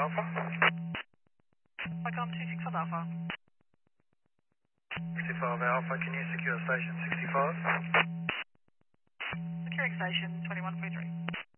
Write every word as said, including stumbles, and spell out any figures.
Alpha. Icon two six five Alpha. sixty-five Alpha, can you secure station sixty-five? Securing station twenty-one point three.